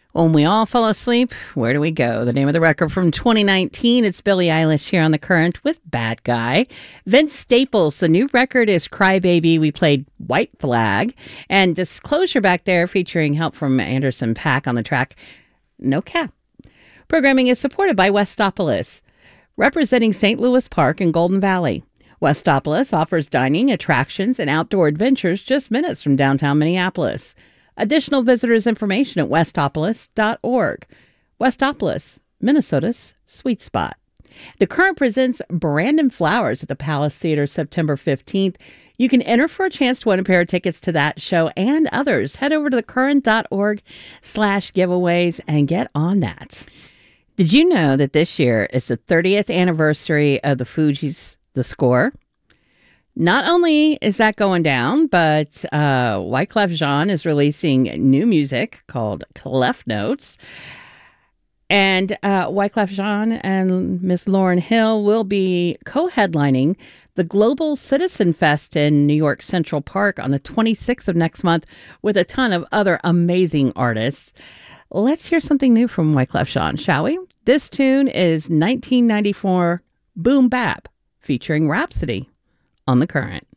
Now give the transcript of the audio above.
When we all fall asleep, where do we go? The name of the record from 2019, it's Billie Eilish here on The Current with Bad Guy. Vince Staples, the new record is Crybaby. We played White Flag. And Disclosure back there featuring help from Anderson .Paak on the track, No Cap. Programming is supported by Westopolis, representing St. Louis Park and Golden Valley. Westopolis offers dining, attractions, and outdoor adventures just minutes from downtown Minneapolis. Additional visitors information at westopolis.org. Westopolis, Minnesota's sweet spot. The Current presents Brandon Flowers at the Palace Theater September 15th. You can enter for a chance to win a pair of tickets to that show and others. Head over to thecurrent.org/giveaways and get on that. Did you know that this year is the 30th anniversary of the Fugees' The Score? Not only is that going down, but Wyclef Jean is releasing new music called Clef Notes. And Wyclef Jean and Miss Lauryn Hill will be co-headlining the Global Citizen Fest in New York Central Park on the 26th of next month with a ton of other amazing artists. Let's hear something new from Wyclef Jean, shall we? This tune is 1994 Boom Bap featuring Rhapsody on The Current.